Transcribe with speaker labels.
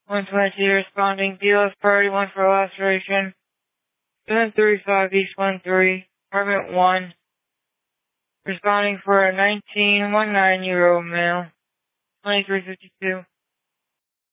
Speaker 1: 120 responding. DLS priority 1 for laceration. 735 East 13, apartment 1. Responding for a 19-year-old male. 2352.